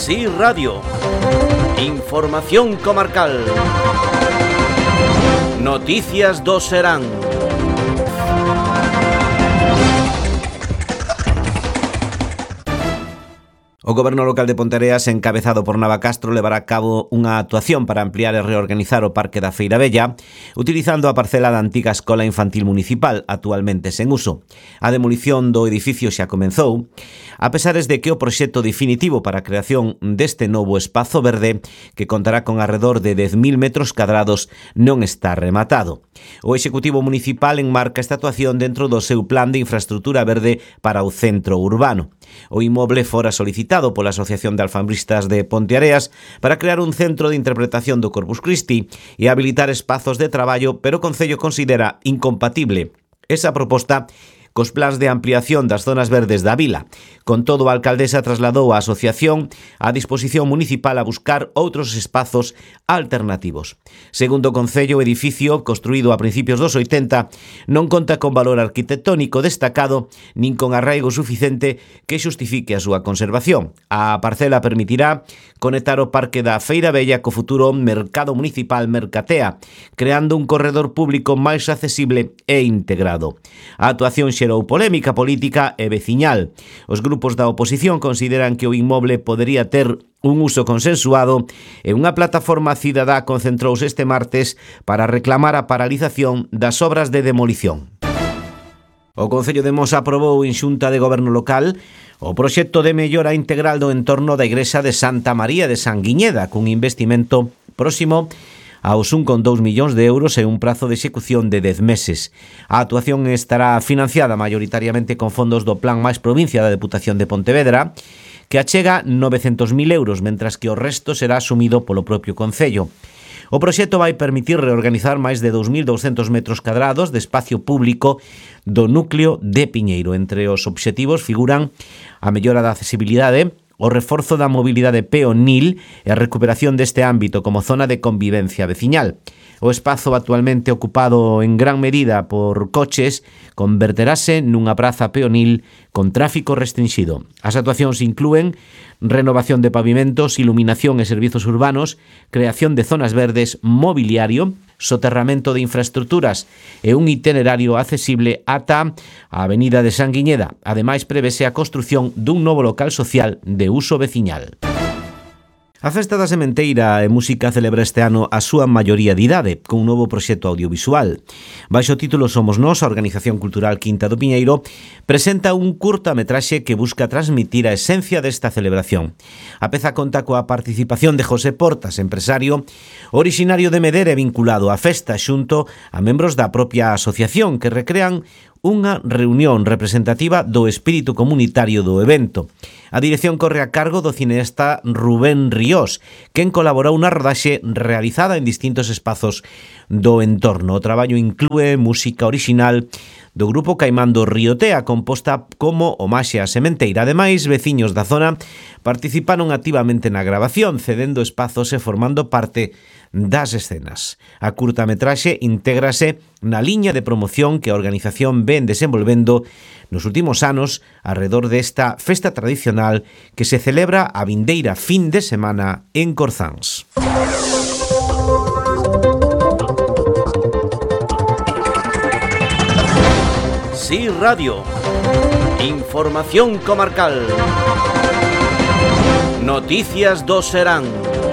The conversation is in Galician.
Sí Radio. Información comarcal. Noticias do Serán. O Goberno local de Ponteareas, encabezado por Navacastro, levará a cabo unha actuación para ampliar e reorganizar o Parque da Feira Bella, utilizando a parcela da antiga Escola Infantil Municipal, actualmente sen uso. A demolición do edificio xa comenzou, a pesares de que o proxecto definitivo para a creación deste novo espazo verde, que contará con arredor de 10.000 metros cadrados, non está rematado. O Executivo Municipal enmarca esta actuación dentro do seu plan de infraestructura verde para o centro urbano. O inmoble fora solicitado pola Asociación de Alfambristas de Ponteareas para crear un centro de interpretación do Corpus Christi e habilitar espazos de traballo, pero o Concello considera incompatible esa proposta cos plans de ampliación das zonas verdes da vila. Con todo, a alcaldesa trasladou a asociación á disposición municipal a buscar outros espazos alternativos. Segundo o Concello, o edificio, construído a principios dos 80, non conta con valor arquitectónico destacado nin con arraigo suficiente que xustifique a súa conservación. A parcela permitirá conectar o Parque da Feira Bella co futuro Mercado Municipal Mercatea, creando un corredor público máis accesible e integrado. A actuación xerou polémica política e veciñal. Os grupos da oposición consideran que o inmoble podería ter un uso consensuado e unha plataforma cidadá concentrouse este martes para reclamar a paralización das obras de demolición. O Concello de Mos aprobou en Xunta de Goberno local o proxecto de mellora integral do entorno da igrexa de Santa María de Sanguiñeda, cun investimento próximo aos 1,2 millóns de euros e un prazo de execución de 10 meses. A actuación estará financiada maioritariamente con fondos do Plan Mais Provincia da Deputación de Pontevedra, que achega 900.000 euros, mentras que o resto será asumido polo propio Concello. O proxecto vai permitir reorganizar máis de 2.200 metros cadrados de espacio público do núcleo de Piñeiro. Entre os obxectivos figuran a mellora da accesibilidade, o reforzo da mobilidade peonil e a recuperación deste ámbito como zona de convivencia veciñal. O espazo actualmente ocupado en gran medida por coches converterase nunha praza peonil con tráfico restringido. As actuacións inclúen renovación de pavimentos, iluminación e servizos urbanos, creación de zonas verdes, mobiliario, soterramento de infraestructuras e un itinerario accesible ata a Avenida de Sanguiñeda. Ademais, prevese a construción dun novo local social de uso veciñal. A Festa da Sementeira e Música celebra este ano a súa maioría de idade, con un novo proxecto audiovisual. Baixo o título Somos Nós, a Organización Cultural Quinta do Piñeiro presenta un curtametraxe que busca transmitir a esencia desta celebración. A peza conta coa participación de José Portas, empresario originario de Medere vinculado á festa, xunto a membros da propia asociación que recrean unha reunión representativa do espírito comunitario do evento. A dirección corre a cargo do cineasta Rubén Ríos, quen colaborou na rodaxe realizada en distintos espazos do entorno. O traballo inclúe música orixinal do grupo Caimán do Riotea, composta como homaxe á sementeira. Ademais, veciños da zona participaron activamente na grabación, cedendo espazos e formando parte das escenas. A curtametraxe intégrase na liña de promoción que a organización ven desenvolvendo nos últimos anos arredor desta festa tradicional que se celebra a vindeira fin de semana en Corzáns. Sí Radio. Información comarcal. Noticias do Serán.